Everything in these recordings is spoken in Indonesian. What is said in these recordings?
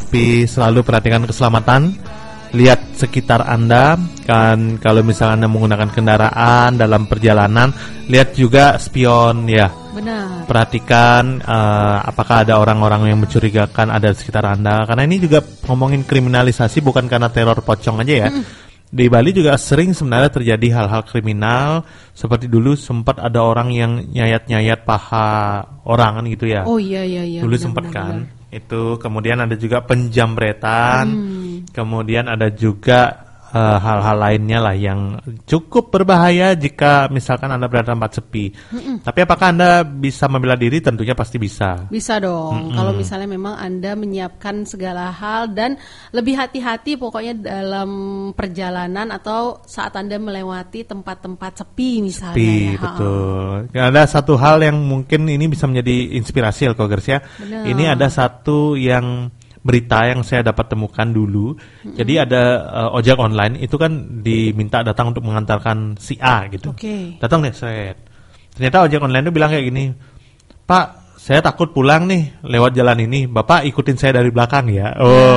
tapi selalu perhatikan keselamatan. Lihat sekitar Anda, kan kalau misalnya Anda menggunakan kendaraan dalam perjalanan, lihat juga spion ya. Benar. Perhatikan apakah ada orang-orang yang mencurigakan ada di sekitar Anda. Karena ini juga ngomongin kriminalisasi, bukan karena teror pocong aja ya. Di Bali juga sering sebenarnya terjadi hal-hal kriminal. Seperti dulu sempat ada orang yang nyayat-nyayat paha orang kan gitu ya. Oh iya. Dulu sempat kan. Itu kemudian ada juga penjamretan. Kemudian ada juga hal-hal lainnya lah yang cukup berbahaya jika misalkan Anda berada di tempat sepi. Tapi apakah Anda bisa membela diri? Tentunya pasti bisa. Bisa dong. Kalau misalnya memang Anda menyiapkan segala hal dan lebih hati-hati pokoknya dalam perjalanan atau saat Anda melewati tempat-tempat sepi misalnya. Sepi, betul. Ada satu hal yang mungkin ini bisa menjadi inspirasi Elkogers ya. Benar. Ini ada satu yang berita yang saya dapat temukan dulu. Jadi ada ojek online itu kan diminta datang untuk mengantarkan si A gitu. Datang deh, ternyata ojek online itu bilang kayak gini, Pak, saya takut pulang nih lewat jalan ini, Bapak ikutin saya dari belakang ya.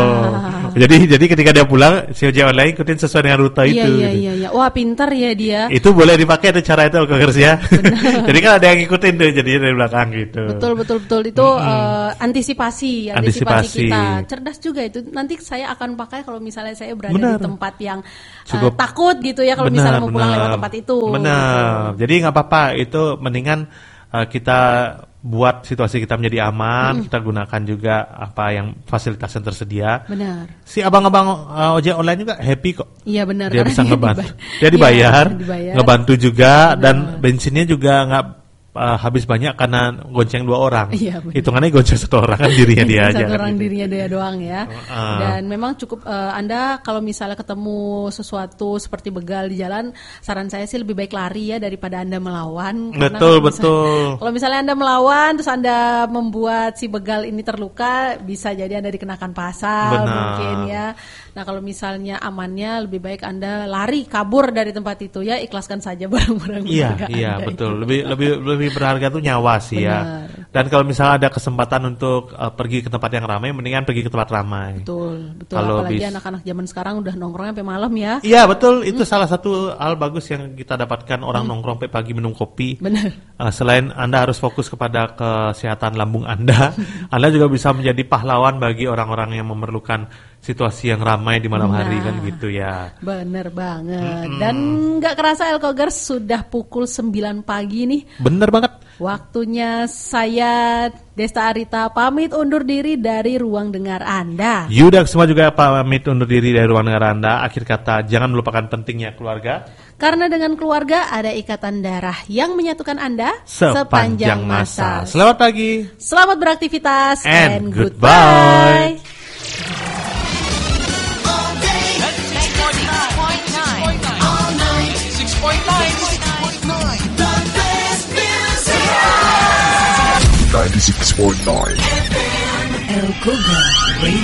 Jadi ketika dia pulang, si ojek online ikutin sesuai dengan rute itu. Iya. Wah, pintar ya dia. Itu boleh dipakai itu cara itu Elkogers ya. Jadi kan ada yang ngikutin tuh, jadi dari belakang gitu. Betul. Itu antisipasi kita. Cerdas juga itu. Nanti saya akan pakai kalau misalnya saya berada di tempat yang takut gitu ya, kalau misalnya mau pulang lewat tempat itu. Benar. Jadi nggak apa-apa, itu mendingan kita buat situasi kita menjadi aman, kita gunakan juga apa yang fasilitas yang tersedia. Benar. Si abang-abang ojek online juga happy kok. Iya benar. Dia bisa ngebantu. Dia dibayar, ngebantu juga, dan bensinnya juga nggak habis banyak karena gonceng 2 orang. Iya, hitungannya gonceng 1 orang kan dirinya dia aja. 1 orang dirinya dia doang ya. Dan memang cukup Anda kalau misalnya ketemu sesuatu seperti begal di jalan, saran saya sih lebih baik lari ya daripada Anda melawan. Betul. Kalau misalnya Anda melawan terus Anda membuat si begal ini terluka, bisa jadi Anda dikenakan pasal mungkin ya. Nah kalau misalnya amannya lebih baik Anda lari kabur dari tempat itu ya, ikhlaskan saja barang-barang berharga Anda. Iya betul. Itu. Lebih berharga tuh nyawa sih. Benar. Ya. Dan kalau misalnya ada kesempatan untuk pergi ke tempat yang ramai, mendingan pergi ke tempat ramai. Betul. Apalagi anak-anak zaman sekarang udah nongkrongnya sampai malam ya. Iya betul. Itu salah satu hal bagus yang kita dapatkan, orang nongkrong sampai pagi minum kopi. Benar. Selain Anda harus fokus kepada kesehatan lambung Anda, Anda juga bisa menjadi pahlawan bagi orang-orang yang memerlukan situasi yang ramai di malam hari kan gitu ya. Bener banget. Dan gak kerasa Elkogers sudah pukul 9 pagi nih. Bener banget. Waktunya saya Desta Arita pamit undur diri dari ruang dengar Anda. Yuda semua juga pamit undur diri dari ruang dengar Anda. Akhir kata, jangan melupakan pentingnya keluarga. Karena dengan keluarga ada ikatan darah yang menyatukan Anda sepanjang masa. Selamat pagi. Selamat beraktivitas and goodbye. FM 96.9 El Cougar Radio.